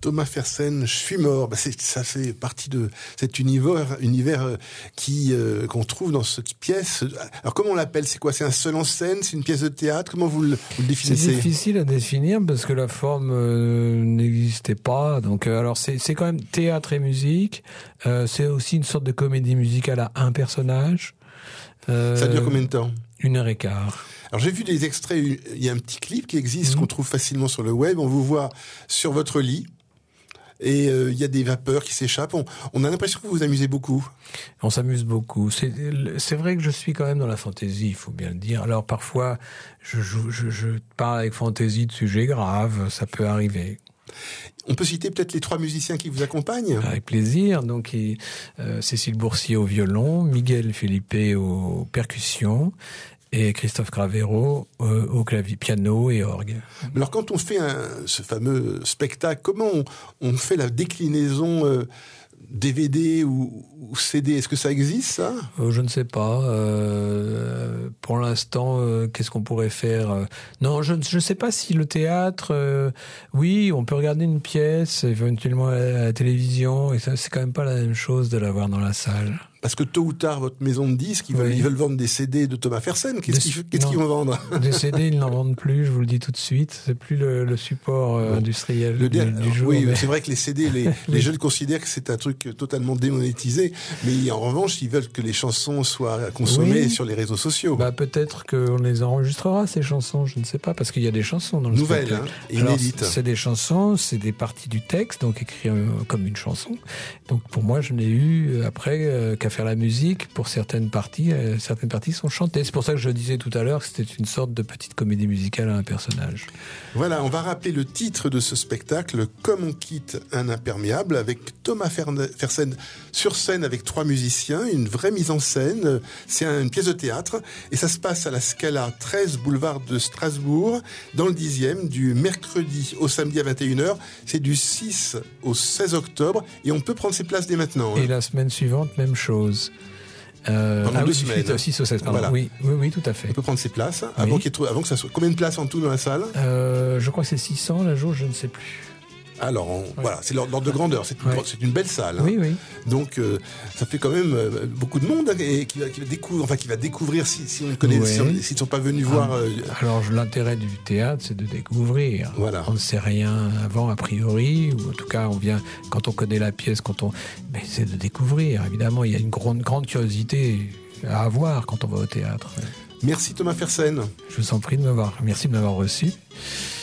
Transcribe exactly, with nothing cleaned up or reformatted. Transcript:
Thomas Fersen, Je suis mort. Bah c'est, ça fait partie de cet univers, univers qui, euh, qu'on trouve dans cette pièce. Alors, comment on l'appelle? C'est quoi? C'est un seul en scène? C'est une pièce de théâtre? Comment vous le, vous le définissez? C'est difficile à définir parce que la forme euh, n'existait pas. Donc, euh, alors, c'est, c'est quand même théâtre et musique. Euh, c'est aussi une sorte de comédie musicale à un personnage. Euh, Ça dure combien de temps? Une heure et quart. Alors j'ai vu des extraits, il y a un petit clip qui existe, mmh. qu'on trouve facilement sur le web. On vous voit sur votre lit et euh, il y a des vapeurs qui s'échappent. On, on a l'impression que vous vous amusez beaucoup. On s'amuse beaucoup. C'est, c'est vrai que je suis quand même dans la fantaisie, il faut bien le dire. Alors parfois, je, joue, je, je parle avec fantaisie de sujets graves, ça peut arriver. On peut citer peut-être les trois musiciens qui vous accompagnent? Avec plaisir. Donc, il, euh, Cécile Boursier au violon, Miguel Felipe aux percussions et Christophe Cravero euh, au clavier, piano et orgue. Alors, quand on fait un, ce fameux spectacle, comment on, on fait la déclinaison euh, D V D ou, ou C D? Est-ce que ça existe, ça? euh, Je ne sais pas. Euh, pour l'instant, euh, qu'est-ce qu'on pourrait faire? Non, je ne sais pas si le théâtre... Euh, oui, on peut regarder une pièce, éventuellement à la, à la télévision, et ça, c'est quand même pas la même chose de la voir dans la salle. Parce que tôt ou tard, votre maison de disques, ils veulent, oui. ils veulent vendre des C D de Thomas Fersen. Qu'est-ce, des, qu'ils, qu'est-ce qu'ils vont vendre? Des C D, ils n'en vendent plus, je vous le dis tout de suite. C'est plus le, le support euh, bon. industriel le, du, du jour. Oui, mais... c'est vrai que les C D, les, oui. les jeunes considèrent que c'est un truc totalement démonétisé. Mais en revanche, ils veulent que les chansons soient consommées oui. sur les réseaux sociaux. Bah, peut-être qu'on les enregistrera, ces chansons, je ne sais pas, parce qu'il y a des chansons dans le Nouvelles, spectacle. Hein, inédites. Alors, c'est des chansons, c'est des parties du texte, donc écrites euh, comme une chanson. Donc pour moi, je n'ai eu, après, euh, qu'à faire la musique. Pour certaines parties, euh, certaines parties sont chantées. C'est pour ça que je disais tout à l'heure que c'était une sorte de petite comédie musicale à un personnage. Voilà, on va rappeler le titre de ce spectacle, Comme on quitte un imperméable, avec Thomas Fersen sur scène avec trois musiciens, une vraie mise en scène. C'est une pièce de théâtre et ça se passe à la Scala treize boulevard de Strasbourg, dans le dixième, du mercredi au samedi à vingt et une heures. C'est du six au seize octobre et on peut prendre ses places dès maintenant. Hein. Et la semaine suivante, même chose. Euh, Pendant ah deux oui, semaines. Aussi, six, voilà. oui, oui, oui, tout à fait. On peut prendre ses places oui. avant, qu'il y ait, avant que ça soit. Combien de places en tout dans la salle? euh, Je crois que c'est six cents la jour, je ne sais plus. Alors, on, ouais. voilà, c'est l'ordre de grandeur. C'est une, ouais. c'est une belle salle. Hein. Oui, oui. Donc, euh, ça fait quand même euh, beaucoup de monde hein, et qui va, qui va découvrir, enfin, qui va découvrir si, si on connaît, ouais. si on, s'ils ne sont pas venus ah, voir. Euh, alors, l'intérêt du théâtre, c'est de découvrir. Voilà. On ne sait rien avant a priori, ou en tout cas, on vient quand on connaît la pièce, quand on, mais c'est de découvrir. Évidemment, il y a une grande, grande curiosité à avoir quand on va au théâtre. Merci Thomas Fersen. Je vous en prie de m'avoir. Merci de m'avoir reçu.